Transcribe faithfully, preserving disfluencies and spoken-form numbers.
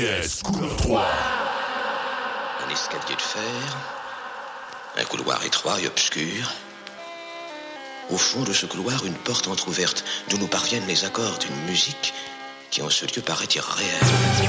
Yes, couleur trois. Un escalier de fer, un couloir étroit et obscur. Au fond de ce couloir, une porte entr'ouverte d'où nous parviennent les accords d'une musique qui en ce lieu paraît irréelle.